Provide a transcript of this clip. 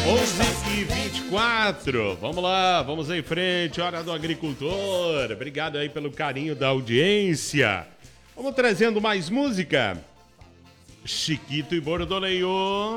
11h24. Vamos lá, vamos em frente. Hora do agricultor. Obrigado aí pelo carinho da audiência. Vamos trazendo mais música. Chiquito e Bordoleio.